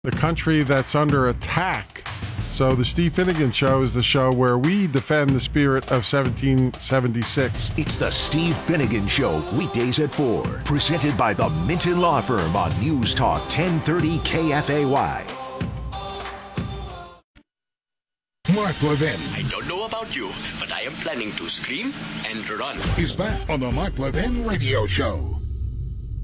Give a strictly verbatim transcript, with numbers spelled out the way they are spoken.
the country that's under attack. So the Steve Finnegan Show is the show where we defend the spirit of seventeen seventy-six. It's the Steve Finnegan Show, weekdays at four. Presented by the Minton Law Firm on News Talk ten thirty K F A Y. Mark Levin. I don't know about you, but I am planning to scream and run. He's back on the Mark Levin Radio Show.